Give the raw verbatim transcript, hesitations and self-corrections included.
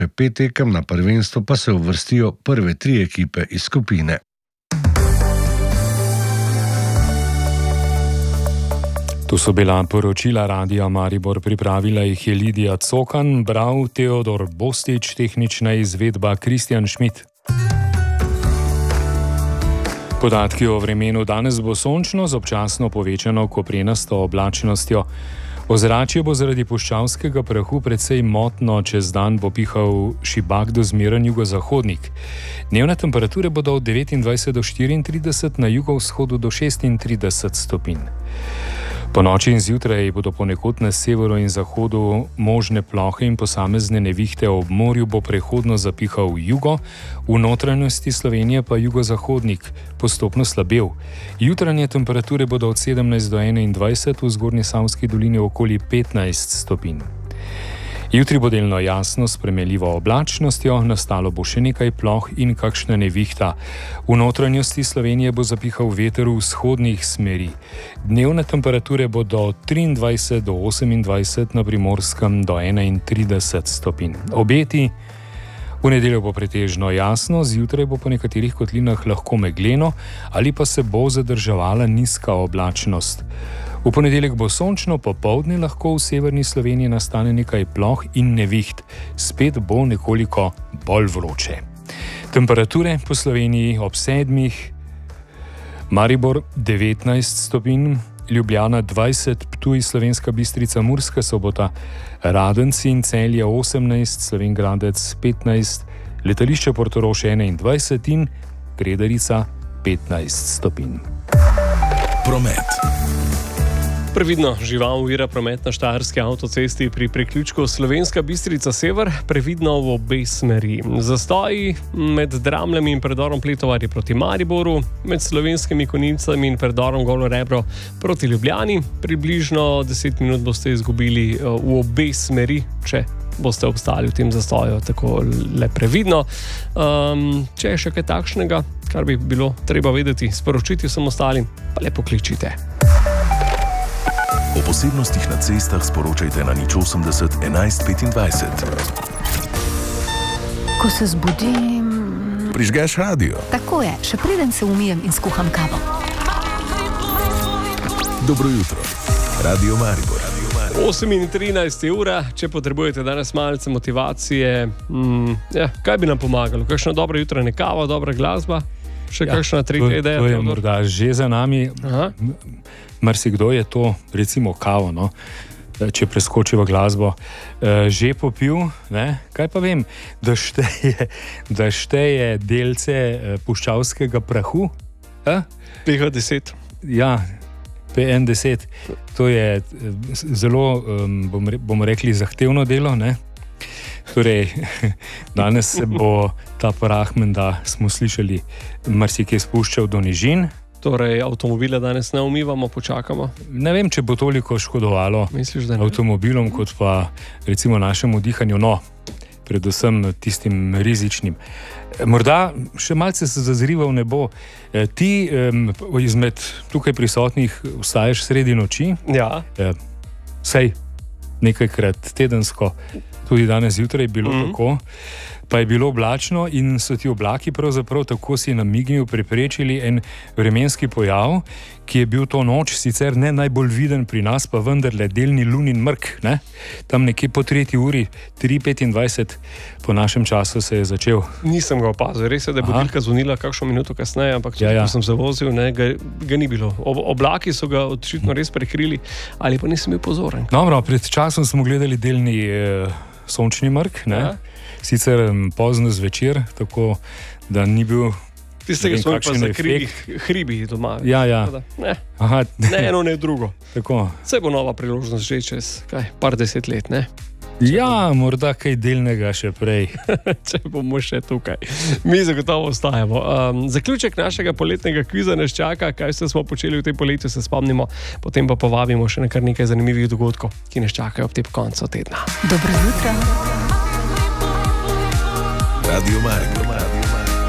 pet tekem, na prvenstvo pa se uvrstijo prve tri ekipe iz skupine. To so bila poročila Radia Maribor, pripravila jih je Lidija Cokan, bral Teodor Bostič, tehnična izvedba Kristjan Šmit. Podatki o vremenu: danes bo sončno z občasno povečano koprenasto oblačnostjo. Ozračje bo zaradi puščavskega prahu precej motno, čez dan bo pihal šibak do zmeren jugozahodnik. Dnevne temperature bodo od devetindvajset do štiriintrideset, na jugovzhodu do šestintrideset stopinj. Po noči in zjutraj bodo ponekod na severu in zahodu možne plohe in posamezne nevihte, ob morju bo prehodno zapihal jugo, v notranjosti Slovenije pa jugozahodnik postopno slabel. Jutranje temperature bodo od sedemnajst do enaindvajset, v Zgornji Savski dolini okoli petnajst stopinj. Jutri bo delno jasno s premeljivo oblačnostjo, nastalo bo še nekaj ploh in kakšna nevihta. V notranjosti Slovenije bo zapihal veter v vzhodnih smeri. Dnevne temperature bodo od triindvajset do osemindvajset, na Primorskem do enaintrideset stopinj. Obeti: v nedeljo bo pretežno jasno, zjutraj bo po nekaterih kotlinah lahko megleno ali pa se bo zadrževala nizka oblačnost. V ponedeljek bo sončno, popoldne lahko v severni Sloveniji nastane nekaj ploh in neviht. Spet bo nekoliko bolj vroče. Temperature po Sloveniji ob sedmih: Maribor devetnajst stopinj, Ljubljana dvajset, Ptuj, Slovenska Bistrica, Murska Sobota, Radenci in Celje osemnajst, Slovenj Gradec petnajst, letališče Portorož enaindvajset in Predarica petnajst stopinj. Promet. Previdno žival ovira promet na štajerski avtocesti pri priključku Slovenska Bistrica Sever, previdno v obe smeri. Zastoji med Dramljami in predorom Pletovarji proti Mariboru, med Slovenskimi Konjicami in predorom Golo Rebro proti Ljubljani. Približno deset minut boste izgubili v obe smeri, če boste obstali v tem zastoju, tako le previdno. Um, če je še kaj takšnega, kar bi bilo treba vedeti, sporočiti vsem ostalim, pa le pokličite. O posebnostih na cestah sporočajte na nič osemdeset enajst petindvajset. Ko se zbudim... Prižgeš radio. Tako je, še preden se umijem in skuham kavo. Dobro jutro. Radio Maribor. osem in trinajst ura, če potrebujete danes malce motivacije, mm, ja, kaj bi nam pomagalo? Kakšna dobra jutranja kava, dobra glasba? Še ja, kakšna tretja ideja? To je morda že za nami. Aha. Marsikdo je to, recimo kavo, no, če preskočiva glasbo, že popil, ne? Kaj pa vem, da šteje, da šteje delce puščavskega prahu? P H deset. Ja, P N deset. To je zelo, bom, bomo rekli, zahtevno delo, ne? Torej, danes se bo ta prah, menda smo slišali, marsikaj spuščal do nižin. Torej, avtomobile danes ne umivamo, počakamo? Ne vem, če bo toliko škodovalo Misliš, da ne? avtomobilom, kot pa recimo našemu dihanju, no, predvsem tistim rizičnim. Morda še malce se zazrival ne bo. Ti um, izmed tukaj prisotnih vstaješ sredi noči, ja. Sej nekajkrat tedensko, tudi danes zjutraj je bilo mm. tako, pa je bilo oblačno in so ti oblaki pravzaprav, tako si namignil, preprečili en vremenski pojav, ki je bil to noč sicer ne najbolj viden pri nas, pa vendarle delni lunin mrk, ne? Tam nekje po tretji uri, tri petindvajset po našem času se je začel. Nisem ga opazil, res je, da je budilka zvonila kakšno minuto kasneje, ampak tudi, ja, ja. ko sem zavozil, ne, ga, ga ni bilo. Ob, oblaki so ga očitno res prekrili, ali pa nisem bil pozoren. Dobro, pred časom smo gledali delni eh, sončni mrk, ne? Ja. Sicer pozno zvečer, tako da ni bil tistega so pa za hribi, hribi doma. Ja, ja. Ne. Aha, ne. ne eno, ne drugo. Tako. Saj bo nova priložnost že čez kaj, par deset let, ne? Ja, morda kaj delnega še prej. Če bomo še tukaj. Mi zagotovo ostajamo. Um, zaključek našega poletnega kviza nas čaka, kaj vse smo počeli v tem poletju, se spomnimo, potem pa povabimo še na kar nekaj zanimivih dogodkov, ki nas čakajo ob tem koncu tedna. Dobro jutro. Radio Maribor.